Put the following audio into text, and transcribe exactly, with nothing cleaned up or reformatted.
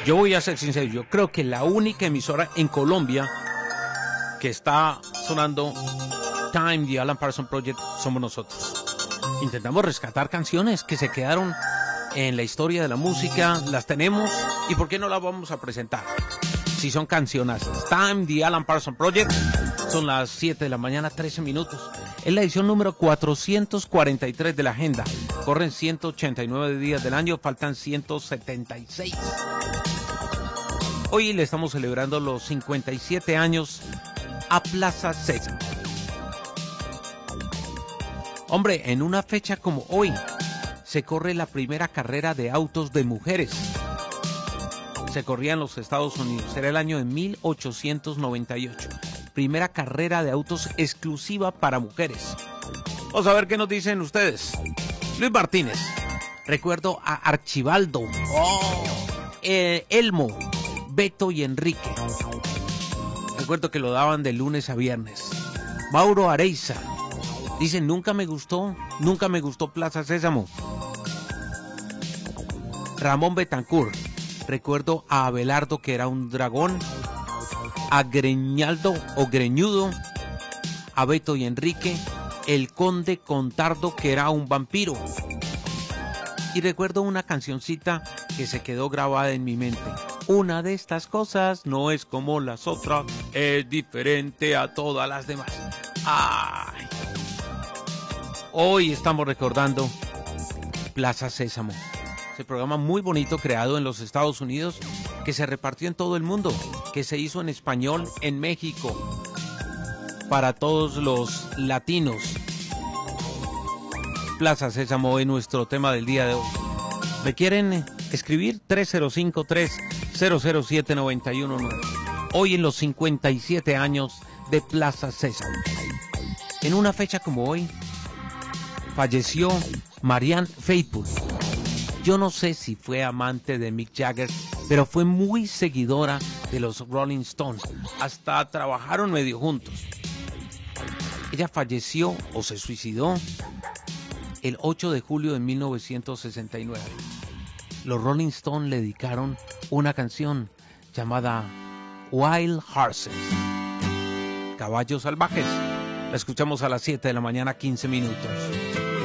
Yo voy a ser sincero, yo creo que la única emisora en Colombia que está sonando Time, The Alan Parsons Project, somos nosotros. Intentamos rescatar canciones que se quedaron en la historia de la música, las tenemos, y ¿por qué no las vamos a presentar? Si son canciones. Time, The Alan Parsons Project, son las siete de la mañana, trece minutos. Es la edición número cuatrocientos cuarenta y tres de la agenda. Corren ciento ochenta y nueve días del año, faltan ciento setenta y seis. Hoy le estamos celebrando los cincuenta y siete años a Plaza Sésamo. Hombre, en una fecha como hoy, se corre la primera carrera de autos de mujeres. Se corría en los Estados Unidos, era el año de mil ochocientos noventa y ocho. Primera carrera de autos exclusiva para mujeres. Vamos a ver qué nos dicen ustedes. Luis Martínez, recuerdo a Archibaldo, oh, eh, Elmo, Beto y Enrique. Recuerdo que lo daban de lunes a viernes. Mauro Areiza, dice, nunca me gustó, nunca me gustó Plaza Sésamo. Ramón Betancourt, recuerdo a Abelardo, que era un dragón, a Greñaldo o Greñudo, a Beto y Enrique, el Conde Contardo, que era un vampiro. Y recuerdo una cancioncita que se quedó grabada en mi mente. Una de estas cosas no es como las otras, es diferente a todas las demás. ¡Ay! Hoy estamos recordando Plaza Sésamo. Ese programa muy bonito creado en los Estados Unidos, que se repartió en todo el mundo, que se hizo en español en México, para todos los latinos. Plaza Sésamo es nuestro tema del día de hoy. ¿Me quieren escribir? tres cero cinco, tres cero cero siete, nueve uno nueve. Hoy en los cincuenta y siete años de Plaza Sésamo. En una fecha como hoy, falleció Marianne Faithfull. Yo no sé si fue amante de Mick Jagger, pero fue muy seguidora de los Rolling Stones. Hasta trabajaron medio juntos. Ella falleció o se suicidó el ocho de julio de mil novecientos sesenta y nueve. Los Rolling Stones le dedicaron una canción llamada Wild Horses, Caballos Salvajes. La escuchamos a las siete de la mañana, quince minutos.